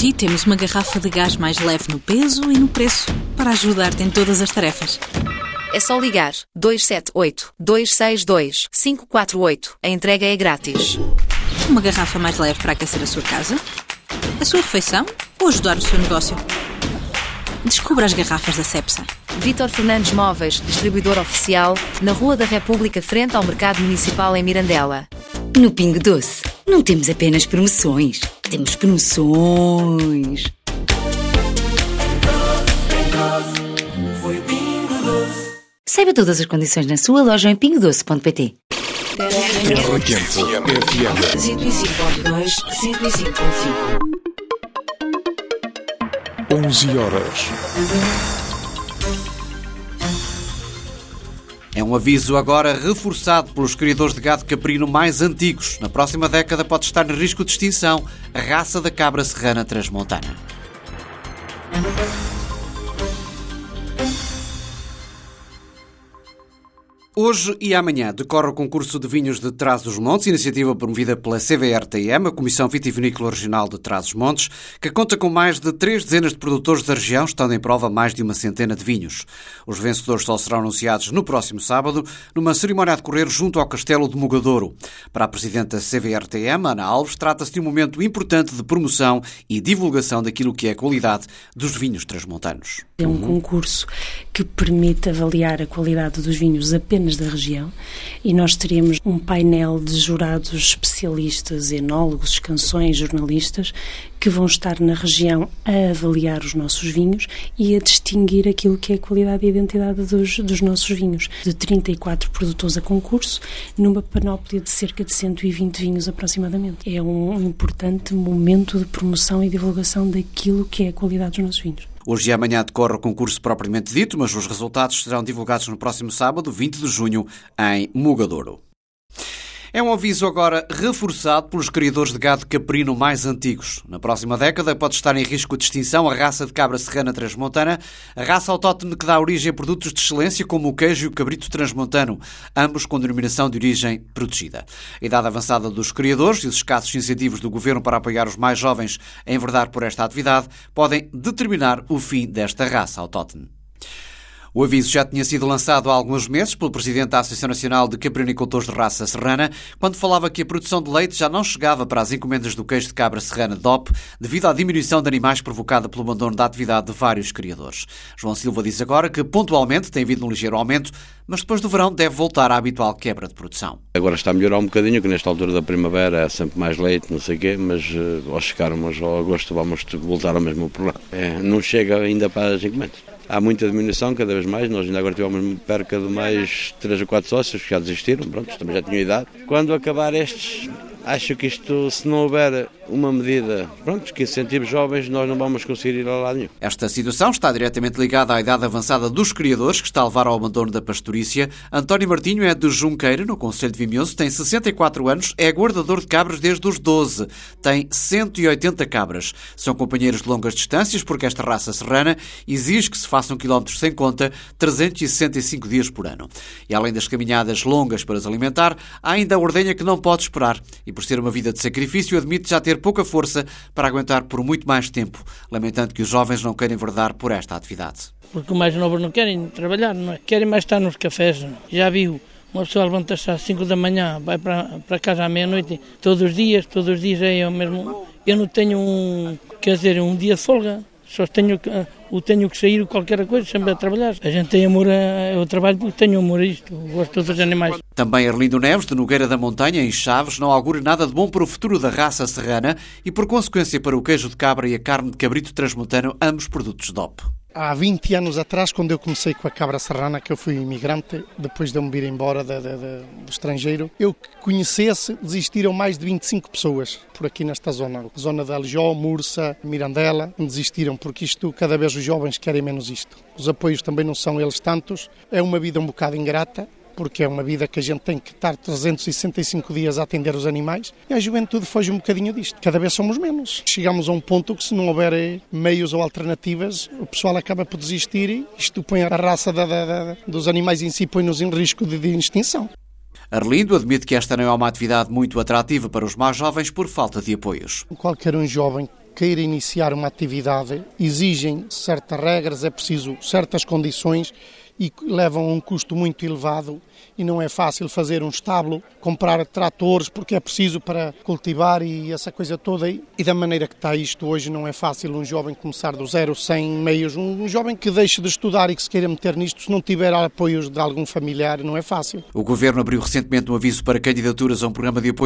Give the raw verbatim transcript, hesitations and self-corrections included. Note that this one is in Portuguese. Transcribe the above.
Aqui temos uma garrafa de gás mais leve no peso e no preço para ajudar-te em todas as tarefas. É só ligar dois sete oito, dois seis dois, cinco quatro oito. A entrega é grátis. Uma garrafa mais leve para aquecer a sua casa, a sua refeição ou ajudar o seu negócio. Descubra as garrafas da Cepsa. Vítor Fernandes Móveis, distribuidor oficial, na Rua da República, frente ao Mercado Municipal em Mirandela. No Pingo Doce, não temos apenas promoções, temos promoções. Saiba todas as condições na sua loja em pingo doce ponto pt. Terra Quente F M cento e cinco ponto dois, cento e cinco ponto cinco. onze horas. É um aviso agora reforçado pelos criadores de gado caprino mais antigos. Na próxima década pode estar em risco de extinção a raça da cabra serrana transmontana. Hoje e amanhã decorre o concurso de vinhos de Trás-os-Montes, iniciativa promovida pela C V R T M, a Comissão Vitivinícola Regional de Trás-os-Montes, que conta com mais de três dezenas de produtores da região, estando em prova mais de uma centena de vinhos. Os vencedores só serão anunciados no próximo sábado, numa cerimónia a decorrer junto ao Castelo de Mugadouro. Para a Presidente da C V R T M, Ana Alves, trata-se de um momento importante de promoção e divulgação daquilo que é a qualidade dos vinhos transmontanos. É um concurso que permite avaliar a qualidade dos vinhos apenas da região e nós teremos um painel de jurados especialistas, enólogos, canções, jornalistas que vão estar na região a avaliar os nossos vinhos e a distinguir aquilo que é a qualidade e a identidade dos, dos nossos vinhos. De trinta e quatro produtores a concurso, numa panóplia de cerca de cento e vinte vinhos aproximadamente. É um importante momento de promoção e divulgação daquilo que é a qualidade dos nossos vinhos. Hoje e amanhã decorre o concurso propriamente dito, mas os resultados serão divulgados no próximo sábado, vinte de junho, em Mugadouro. É um aviso agora reforçado pelos criadores de gado caprino mais antigos. Na próxima década pode estar em risco de extinção a raça de cabra serrana transmontana, a raça autóctone que dá origem a produtos de excelência como o queijo e o cabrito transmontano, ambos com denominação de origem protegida. A idade avançada dos criadores e os escassos incentivos do Governo para apoiar os mais jovens a enverdar por esta atividade podem determinar o fim desta raça autóctone. O aviso já tinha sido lançado há alguns meses pelo Presidente da Associação Nacional de Caprinicultores de Raça Serrana, quando falava que a produção de leite já não chegava para as encomendas do queijo de cabra serrana D O P devido à diminuição de animais provocada pelo abandono da atividade de vários criadores. João Silva diz agora que pontualmente tem havido um ligeiro aumento, mas depois do verão deve voltar à habitual quebra de produção. Agora está a melhorar um bocadinho, que nesta altura da primavera é sempre mais leite, não sei o quê, mas uh, ao chegarmos ao agosto vamos voltar ao mesmo problema. É, não chega ainda para as encomendas. Há muita diminuição, cada vez mais. Nós ainda agora tivemos perca de mais três ou quatro sócios que já desistiram, pronto, também já tinham idade. Quando acabar estes, acho que isto, se não houver uma medida, pronto, que incentive jovens, nós não vamos conseguir ir a lado nenhum. Esta situação está diretamente ligada à idade avançada dos criadores, que está a levar ao abandono da pastorícia. António Martinho é de Junqueira, no concelho de Vimioso, tem sessenta e quatro anos, é guardador de cabras desde os doze, tem cento e oitenta cabras. São companheiros de longas distâncias, porque esta raça serrana exige que se façam quilómetros sem conta, trezentos e sessenta e cinco dias por ano. E além das caminhadas longas para as alimentar, há ainda a ordenha que não pode esperar e, por ser uma vida de sacrifício, admite já ter pouca força para aguentar por muito mais tempo, lamentando que os jovens não querem enverdar por esta atividade. Porque os mais novos não querem trabalhar, não é? Querem mais estar nos cafés. Já viu, uma pessoa levanta-se às cinco da manhã, vai para, para casa à meia-noite, todos os dias, todos os dias é o mesmo. Eu não tenho um, quer dizer, um dia de folga. Só tenho, o tenho que sair qualquer coisa, sempre a trabalhar. A gente tem amor ao trabalho porque tenho amor a isto, gosto dos animais. Também Arlindo Neves, de Nogueira da Montanha, em Chaves, não augura nada de bom para o futuro da raça serrana e, por consequência, para o queijo de cabra e a carne de cabrito transmontano, ambos produtos D O P. Há vinte anos atrás, quando eu comecei com a cabra serrana, que eu fui imigrante, depois de eu me vir embora de, de, de, do estrangeiro, eu que conhecesse, desistiram mais de vinte e cinco pessoas por aqui nesta zona. Zona de Alijó, Mursa, Mirandela, desistiram, porque isto, cada vez os jovens querem menos isto. Os apoios também não são eles tantos, é uma vida um bocado ingrata, porque é uma vida que a gente tem que estar trezentos e sessenta e cinco dias a atender os animais, e a juventude foge um bocadinho disto. Cada vez somos menos. Chegamos a um ponto que, se não houver meios ou alternativas, o pessoal acaba por desistir e isto põe a raça da, da, da, dos animais em si, põe-nos em risco de, de extinção. Arlindo admite que esta não é uma atividade muito atrativa para os mais jovens por falta de apoios. Qualquer um jovem queira iniciar uma atividade exigem certas regras, é preciso certas condições e levam a um custo muito elevado e não é fácil fazer um estábulo, comprar tratores porque é preciso para cultivar e essa coisa toda. E da maneira que está isto hoje não é fácil um jovem começar do zero sem meios. Um jovem que deixe de estudar e que se queira meter nisto, se não tiver apoios de algum familiar, não é fácil. O Governo abriu recentemente um aviso para candidaturas a um programa de apoio